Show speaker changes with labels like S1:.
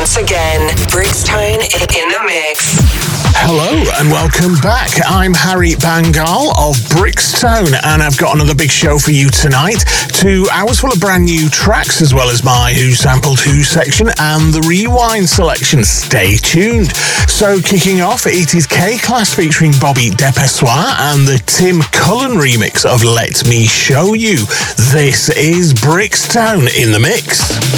S1: once again. Brixtone in the mix.
S2: Hello and welcome back. I'm Harry Bangal of Brixtone, and I've got another big show for you tonight. 2 hours full of brand new tracks, as well as my Who Sampled Who section and the Rewind selection. Stay tuned. So kicking off, it is K-Class featuring Bobby Depessoir and the Tim Cullen remix of Let Me Show You. This is Brixtone in the mix.